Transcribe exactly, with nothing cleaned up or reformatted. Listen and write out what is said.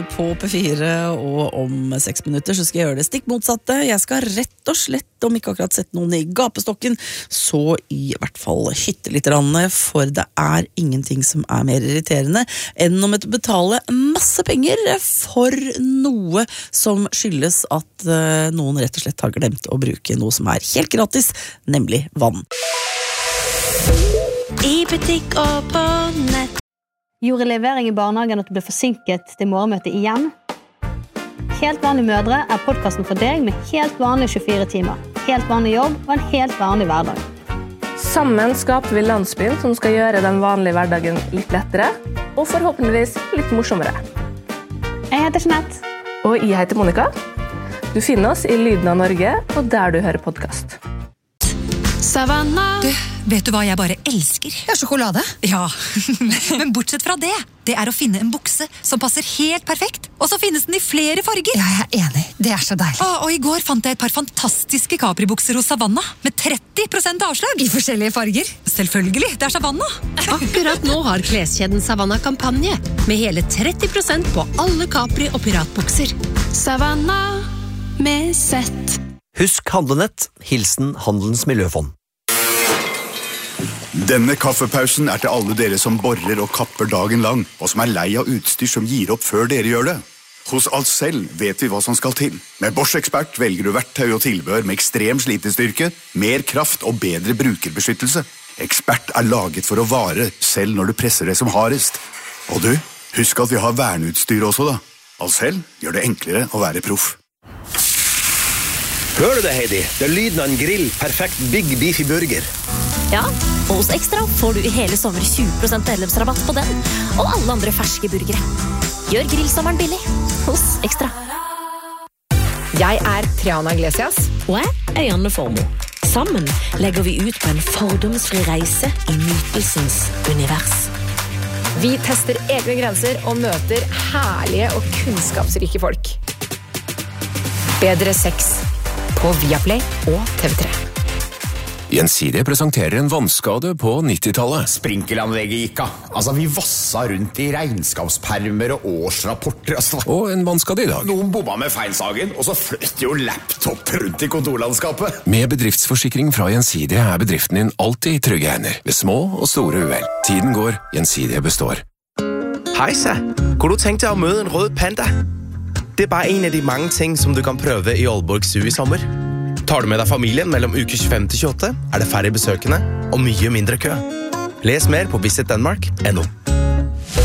På P fire, og om seks minutter så skal jeg gjøre det stikk motsatte. Jeg skal rett og slett, om ikke akkurat sette noen i gapestokken, så i hvert fall hytte litt rann, for det er ingenting som er mer irriterende enn å måtte betale masse penger for noe som skyldes at noen rett og slett har glemt å bruke noe som er helt gratis, nemlig vann. I butikk og på nett. Gjorde levering i barnehagen at du ble forsinket til morgenmøtet igjen? Helt vanlige mødre er podcasten for deg med helt vanlige tjuefire timer, helt vanlig jobb og en helt vanlig hverdag. Sammen skaper vi landsbyen som skal gjøre den vanlige hverdagen litt lettere, og forhåpentligvis litt morsommere. Jeg heter Jeanette. Og jeg heter Monica. Du finner oss i Lyden av Norge, og der du hører podcast. Savanna. Du, vet du hva jeg bare elsker? Ja, sjokolade. Ja, men bortsett fra det, det er å finne en bukse som passer helt perfekt, og så finnes den i flere farger. Ja, jeg er enig. Det er så deilig. Å, og i går fant jeg et par fantastiske Capri-bukser hos Savanna, med tretti prosent avslag. I forskjellige farger. Selvfølgelig, det er Savanna. Akkurat nå har kleskjeden Savanna kampanje, med hele tretti prosent på alle Capri og piratbukser. Savanna med sett. Husk Handlenett, hilsen Handelens Miljøfond. Denne kaffepausen er til alle dere som borer og kapper dagen lang, og som er lei av utstyr som gir opp før dere gjør det. Hos Ahlsell vet vi hva som skal til. Med Bosch Expert velger du verktøy og tilbehør med ekstrem slitestyrke, mer kraft og bedre brukerbeskyttelse. Expert er laget for å vare, selv når du presser det som hardest. Og du, husk at vi har verneutstyr også da. Ahlsell gjør det enklere å være proff. Hører du det, Heidi? Det er lyden av en grill, perfekt Big Beefy Burger. Ja, og hos Extra får du i hele sommer tjue prosent medlemsrabatt på den, og alle andre ferske burgere. Gjør grillsommeren billig hos Extra. Jeg er Triana Iglesias. Og jeg er Janne Formoe. Sammen legger vi ut på en fordomsfri reise i nytelsens univers. Vi tester egne grenser og møter herlige og kunnskapsrike folk. Bedre sex på Viaplay og T V tre. Gjensidige presenterer en vannskade på nittitallet. Sprinkelanlegget gikk av. Altså, vi vassa rundt i regnskapspermer og årsrapporter. Altså. Og en vannskade i dag. Noen bomma med feilsagen, og så fløtt jo laptop rundt i kontorlandskapet. Med bedriftsforsikring fra Gjensidige er bedriften din alltid i trygge hender. Ved små og store uhell. Tiden går, Gjensidige består. Hej så, kunne du tænke dig at møde en rød panda? Det er bare en av de mange ting som du kan prøve i Aalborg Zoo i sommer. Tar du med deg familien mellom uke tjuefem til tjueåtte, er det færre besøkende og mye mindre kø. Les mer på visit denmark punktum no.